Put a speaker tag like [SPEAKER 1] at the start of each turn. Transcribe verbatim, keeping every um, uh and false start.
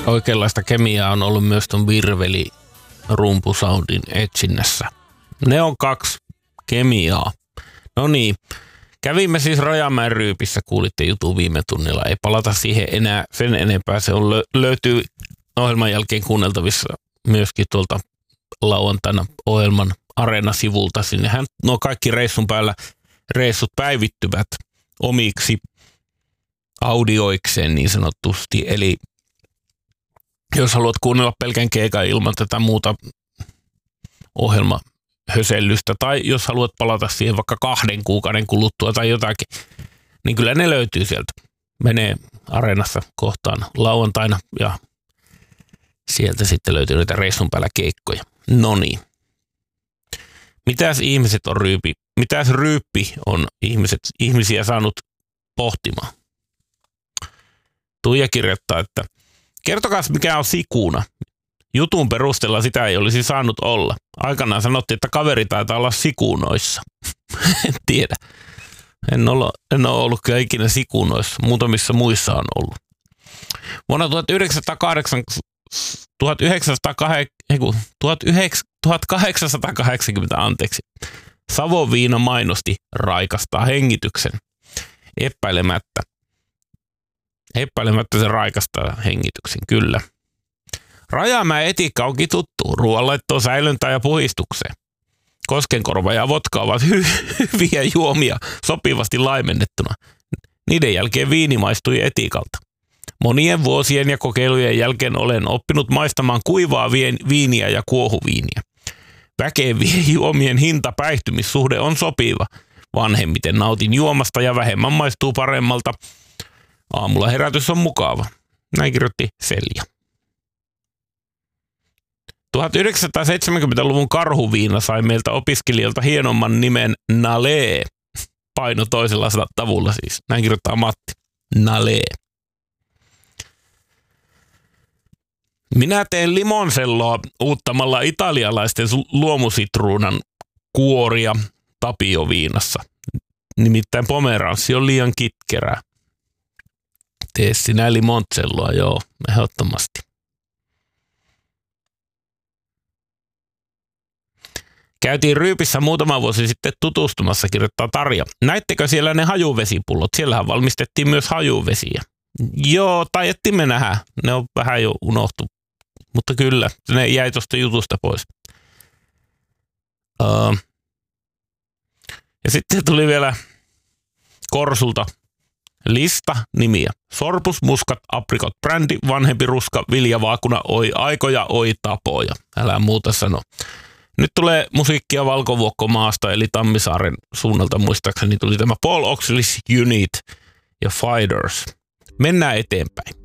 [SPEAKER 1] oikeanlaista kemiaa on ollut myös ton virveli rumpusoundin etsinnässä. Ne on kaksi kemiaa. No niin, kävimme siis Rajamäen ryypissä, kuulitte jutun viime tunnilla. Ei palata siihen enää sen enempää. Se on lö- löytyy ohjelman jälkeen kuunneltavissa myöskin tuolta lauantaina ohjelman Areena-sivulta. Sinnehän nuo kaikki reissun päällä reissut päivittyvät omiksi audioikseen niin sanotusti. Eli jos haluat kuunnella pelkän keikan ilman tätä muuta ohjelmahösellystä, tai jos haluat palata siihen vaikka kahden kuukauden kuluttua tai jotakin, niin kyllä ne löytyy sieltä. Menee Areenassa kohtaan lauantaina ja sieltä sitten löytyy niitä reissun päällä keikkoja. No niin. Mitäs ihmiset on ryypi? Mitäs ryyppi on ihmiset, ihmisiä saanut pohtimaan? Tuija kirjoittaa, että kertokas mikä on sikuna. Jutun perusteella sitä ei olisi saanut olla. Aikanaan sanottiin, että kaveri taitaa olla sikunoissa. En tiedä. En ole, en ole ollut kyllä ikinä sikunoissa. Muutamissa muissa on ollut. Vuonna tuhatkahdeksansataakahdeksankymmentä anteeksi, Savonviina mainosti raikastaa hengityksen. Epäilemättä. Epäilemättä se raikastaa hengityksen, kyllä. Rajamäen etiikka onkin tuttu. Ruoanlaittoon, säilöntään ja puhistukseen. Koskenkorva ja vodka ovat hy- hyviä juomia sopivasti laimennettuna. Niiden jälkeen viini maistui etiikalta. Monien vuosien ja kokeilujen jälkeen olen oppinut maistamaan kuivaa viiniä ja kuohuviiniä. Väkevien juomien hinta-päihtymissuhde on sopiva. Vanhemmiten nautin juomasta ja vähemmän maistuu paremmalta. Aamulla herätys on mukava. Näin kirjoitti Selja. tuhatyhdeksänsataaseitsemänkymmentäluvun karhuviina sai meiltä opiskelijoilta hienomman nimen Nalee. Paino toisella tavulla siis. Näin kirjoittaa Matti. Nalee. Minä teen limonselloa uuttamalla italialaisten luomusitruunan kuoria tapioviinassa. Nimittäin pomeranssi on liian kitkerää. Tee sinä limonselloa, joo, ehdottomasti. Käytiin Ryypissä muutama vuosi sitten tutustumassa, kirjoittaa Tarja. Näittekö siellä ne hajuvesipullot? Siellähän valmistettiin myös hajuvesiä. Joo, taidettiin me nähdä. Ne on vähän jo unohtu. Mutta kyllä, ne jäi tuosta jutusta pois. Uh. Ja sitten tuli vielä Korsulta lista nimiä. Sorpus, muskat, aprikot, brändi, vanhempi ruska, viljavaakuna, oi aikoja, oi tapoja. Älä muuta sano. Nyt tulee musiikkia Valkovuokkomaasta, eli Tammisaaren suunnalta muistaakseni tuli tämä Paul Oxley's Unit ja Fighters. Mennään eteenpäin.